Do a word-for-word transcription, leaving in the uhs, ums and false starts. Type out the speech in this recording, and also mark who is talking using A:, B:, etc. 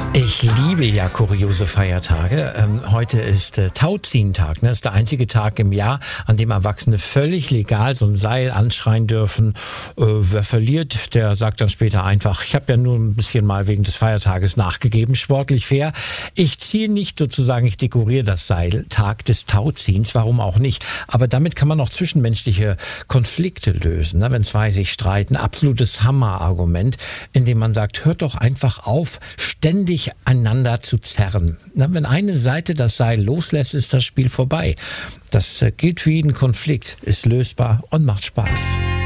A: Ich liebe ja kuriose Feiertage. Ähm, heute ist äh, Tauziehen-Tag. Ne? Das ist der einzige Tag im Jahr, an dem Erwachsene völlig legal so ein Seil anschreien dürfen. Äh, wer verliert, der sagt dann später einfach, ich habe ja nur ein bisschen mal wegen des Feiertages nachgegeben, sportlich fair. Ich ziehe nicht sozusagen, ich dekoriere das Seil, Tag des Tauziehens, warum auch nicht. Aber damit kann man auch zwischenmenschliche Konflikte lösen, ne? Wenn zwei sich streiten. Absolutes Hammerargument, indem man sagt, hört doch einfach auf, ständig einander zu zerren. Na, wenn eine Seite das Seil loslässt, ist das Spiel vorbei. Das gilt für jeden Konflikt, ist lösbar und macht Spaß.